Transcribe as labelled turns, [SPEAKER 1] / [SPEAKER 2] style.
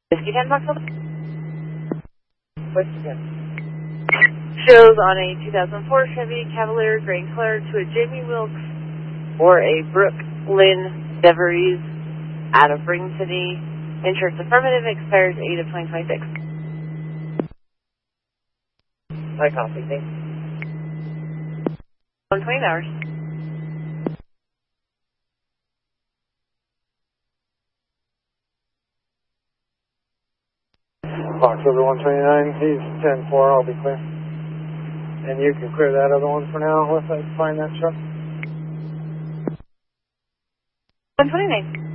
[SPEAKER 1] Whiskey 10 box.
[SPEAKER 2] Whiskey 10.
[SPEAKER 1] Shows on a 2004 Chevy Cavalier gray color to a Jamie Wilkes or a Brooke Lynn DeVries out of Ring City. Insurance affirmative, expires 8 of 2026.
[SPEAKER 2] I copy, thanks.
[SPEAKER 1] 120 hours.
[SPEAKER 2] Box over 129, he's 10-4, I'll be clear. And you can clear that other one for now unless I find that truck.
[SPEAKER 1] 129.